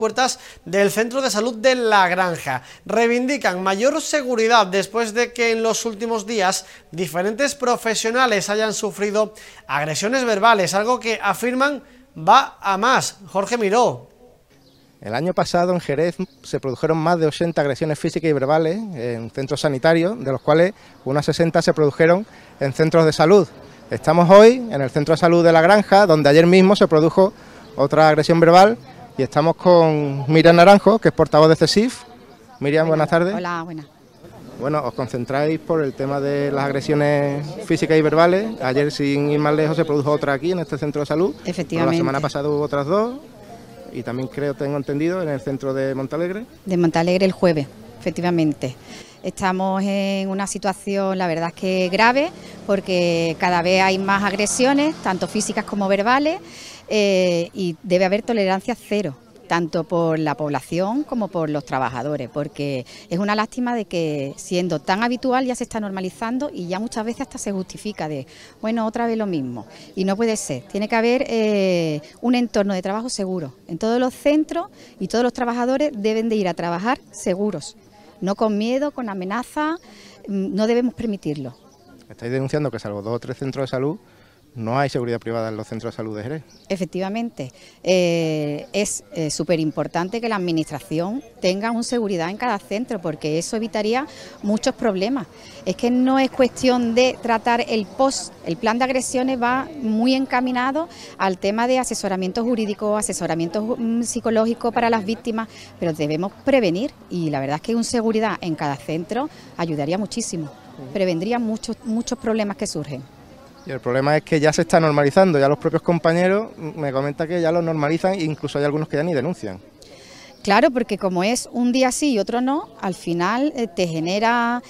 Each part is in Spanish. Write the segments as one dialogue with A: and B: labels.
A: puertas del Centro de Salud de La Granja. Reivindican mayor seguridad después de que en los últimos días diferentes profesionales hayan sufrido agresiones verbales, algo que afirman va a más. Jorge Miró.
B: El año pasado en Jerez se produjeron más de 80 agresiones físicas y verbales en centros sanitarios, de los cuales unas 60 se produjeron en centros de salud. Estamos hoy en el Centro de Salud de La Granja, donde ayer mismo se produjo otra agresión verbal, y estamos con Miriam Naranjo, que es portavoz de CESIF. Miriam, buenas tardes.
C: Hola, buenas.
B: Bueno, os concentráis por el tema de las agresiones físicas y verbales. Ayer, sin ir más lejos, se produjo otra aquí en este centro de salud.
C: Efectivamente.
B: La semana pasada hubo otras dos, y también tengo entendido, en el centro de Montalegre.
C: De Montalegre el jueves, efectivamente. Estamos en una situación, la verdad es que grave, porque cada vez hay más agresiones, tanto físicas como verbales, y debe haber tolerancia cero, tanto por la población como por los trabajadores, porque es una lástima de que siendo tan habitual ya se está normalizando y ya muchas veces hasta se justifica de, bueno, otra vez lo mismo, y no puede ser. Tiene que haber un entorno de trabajo seguro en todos los centros, y todos los trabajadores deben de ir a trabajar seguros, no con miedo, con amenaza. No debemos permitirlo.
B: Estáis denunciando que salvo 2 o 3 centros de salud no hay seguridad privada en los centros de salud de Jerez.
C: Efectivamente, es súper importante que la administración tenga una seguridad en cada centro, porque eso evitaría muchos problemas. Es que no es cuestión de tratar el plan de agresiones va muy encaminado al tema de asesoramiento jurídico, asesoramiento psicológico para las víctimas, pero debemos prevenir, y la verdad es que una seguridad en cada centro ayudaría muchísimo, prevendría muchos problemas que surgen.
B: Y el problema es que ya se está normalizando, ya los propios compañeros me comentan que ya lo normalizan, e incluso hay algunos que ya ni denuncian.
C: Claro, porque como es un día sí y otro no, al final te genera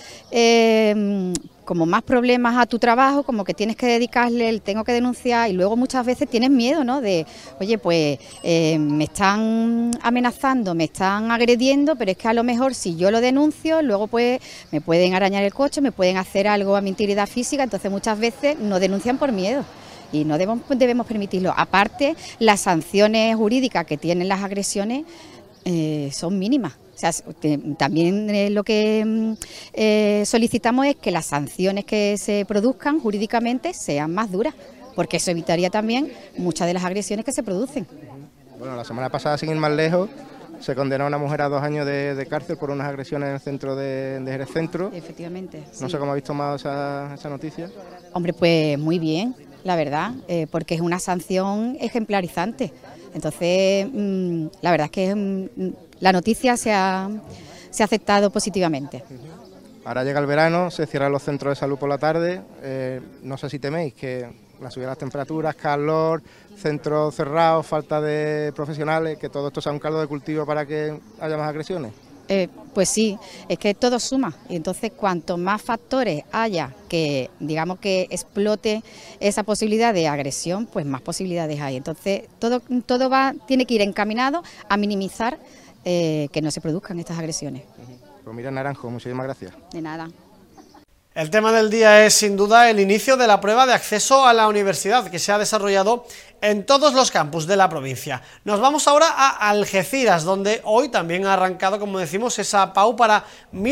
C: como más problemas a tu trabajo, como que tienes que dedicarle el tengo que denunciar, y luego muchas veces tienes miedo, ¿no? De, oye, pues me están amenazando, me están agrediendo, pero es que a lo mejor si yo lo denuncio, luego pues me pueden arañar el coche, me pueden hacer algo a mi integridad física, entonces muchas veces no denuncian por miedo. Y no debemos permitirlo. Aparte, las sanciones jurídicas que tienen las agresiones son mínimas. O sea, también lo que solicitamos es que las sanciones que se produzcan jurídicamente sean más duras, porque eso evitaría también muchas de las agresiones que se producen.
B: Bueno, la semana pasada, sin ir más lejos, se condenó a una mujer a 2 años de cárcel por unas agresiones en el centro de Jerez Centro.
C: Efectivamente. Sí.
B: No sé cómo habéis tomado esa noticia.
C: Hombre, pues muy bien, la verdad, porque es una sanción ejemplarizante. Entonces, la verdad es que la noticia se ha aceptado positivamente.
B: Ahora llega el verano, se cierran los centros de salud por la tarde. No sé si teméis que la subida de las temperaturas, calor, centros cerrados, falta de profesionales, que todo esto sea un caldo de cultivo para que haya más agresiones.
C: Pues sí, es que todo suma, y entonces cuanto más factores haya que, digamos, que explote esa posibilidad de agresión, pues más posibilidades hay. Entonces todo tiene que ir encaminado a minimizar que no se produzcan estas agresiones.
B: Pues Miriam Naranjo, muchísimas gracias.
C: De nada.
A: El tema del día es sin duda el inicio de la prueba de acceso a la universidad, que se ha desarrollado en todos los campus de la provincia. Nos vamos ahora a Algeciras, donde hoy también ha arrancado, como decimos, esa PAU para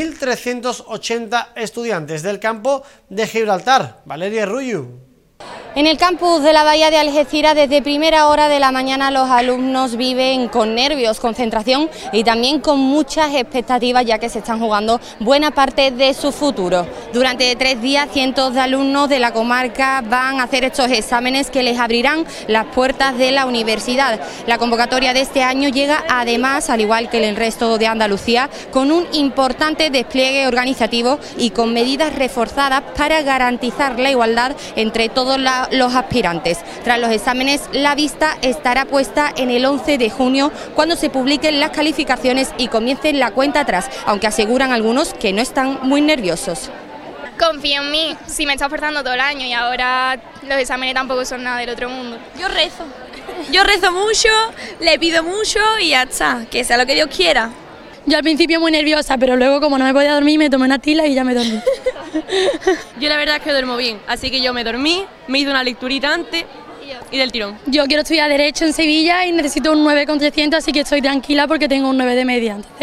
A: 1.380 estudiantes del campo de Gibraltar. Valeria Rullu.
D: En el campus de la Bahía de Algeciras, desde primera hora de la mañana los alumnos viven con nervios, concentración y también con muchas expectativas, ya que se están jugando buena parte de su futuro. Durante 3 días, cientos de alumnos de la comarca van a hacer estos exámenes que les abrirán las puertas de la universidad. La convocatoria de este año llega además, al igual que el resto de Andalucía, con un importante despliegue organizativo y con medidas reforzadas para garantizar la igualdad entre todos los aspirantes. Tras los exámenes, la vista estará puesta en el 11 de junio, cuando se publiquen las calificaciones y comiencen la cuenta atrás, aunque aseguran algunos que no están muy nerviosos.
E: Confío en mí, si me he estado esforzando todo el año y ahora los exámenes tampoco son nada del otro mundo.
F: Yo rezo mucho, le pido mucho y ya está, que sea lo que Dios quiera.
G: Yo al principio muy nerviosa, pero luego como no me podía dormir me tomé una tila y ya me dormí.
F: Yo la verdad es que duermo bien, así que yo me dormí, me hice una lecturita antes Y del tirón.
G: Yo quiero estudiar Derecho en Sevilla y necesito un 9,300, así que estoy tranquila porque tengo un 9 de media.